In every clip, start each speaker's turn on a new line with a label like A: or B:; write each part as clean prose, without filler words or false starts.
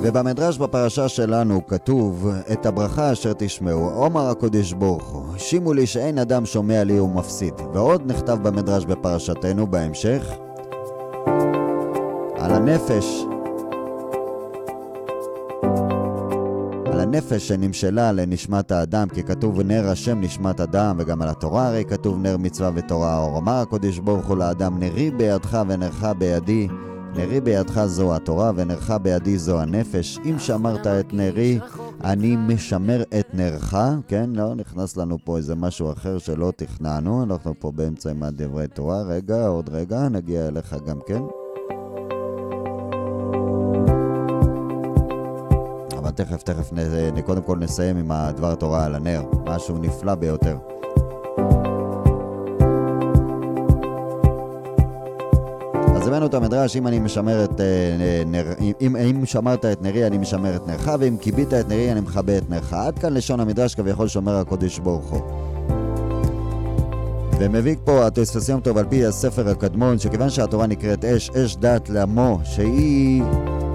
A: ובמדרש בפרשה שלנו כתוב את הברכה אשר תשמעו, אומר הקודש ברוך הוא, שימו לי שאין אדם שומע לי ומפסיד. ועוד נכתב במדרש בפרשתנו בהמשך על הנפש, על הנפש שנמשלה לנשמת האדם, כי כתוב נר השם נשמת אדם, וגם על התורה הרי כתוב נר מצווה ותורה אור. אמר הקודש ברוך הוא לאדם, נרי בידך ונרך בידי, נרי בידך זו התורה ונרך בידי זו הנפש. אם שמרת את נרי, אני משמר את נרך. כן, לא נכנס לנו פה איזה משהו אחר שלא תכננו, אנחנו פה באמצע עם דברי תורה. רגע, עוד רגע, נגיע אליך גם כן. אבל תכף קודם כל נסיים עם הדבר תורה על הנר, משהו נפלא ביותר. אז הבאנו את המדרש, אם שמרת את נרי אני משמר את נרך, ואם קיבית את נרי אני מכבה את נרך. עד כאן לשון המדרש כביכול שומר הקודש ברוך הוא. ומביא פה התוספות טוב על פי הספר הקדמון, שכיוון שהתורה נקראת אש, אש דת לעמו, שהיא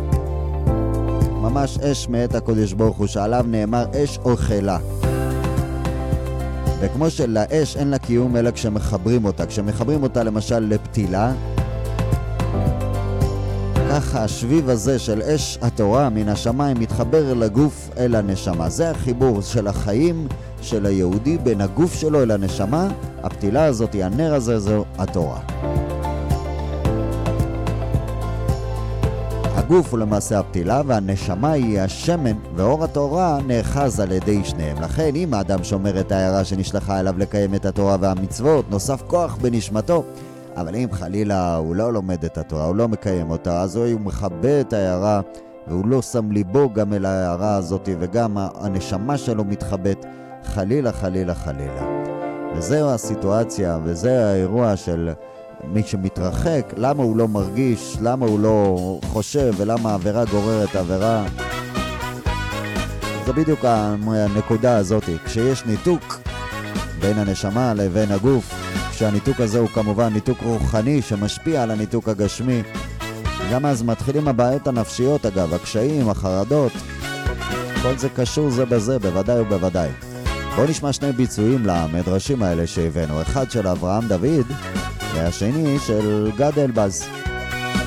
A: ממש אש מאת הקודש ברוך הוא, שעליו נאמר אש אוכלה. וכמו שלאש אין לה קיום אלא כשמחברים אותה, כשמחברים אותה למשל לפתילה, ככה השביב הזה של אש התורה מן השמיים מתחבר לגוף אל הנשמה. זה החיבור של החיים של היהודי בין הגוף שלו אל הנשמה. הפתילה הזאת, הנר הזה, זו התורה. הגוף הוא למעשה הפתילה והנשמה היא השמן, ואור התורה נאחז על ידי שניהם. לכן אם האדם שומר את ההערה שנשלחה אליו לקיים את התורה והמצוות, נוסף כוח בנשמתו. אבל אם חלילה הוא לא לומד את התורה, הוא לא מקיים אותה, אז הוא מכבה את ההערה, והוא לא שם ליבו גם אל ההערה הזאת, וגם הנשמה שלו מתחבאת, חלילה. וזהו הסיטואציה, וזה האירוע של מי שמתרחק, למה הוא לא מרגיש, למה הוא לא חושב, ולמה העבירה גוררת עבירה. זה בדיוק הנקודה הזאת, כשיש ניתוק בין הנשמה לבין הגוף, שהניתוק הזה הוא כמובן ניתוק רוחני שמשפיע על הניתוק הגשמי. גם אז מתחילים הבעיות הנפשיות, אגב, הקשיים, החרדות, כל זה קשור זה בזה, בוודאי ובוודאי. בואו נשמע שני ביצועים למדרשים האלה שהבאנו, אחד של אברהם דוד והשני של גד אלבז.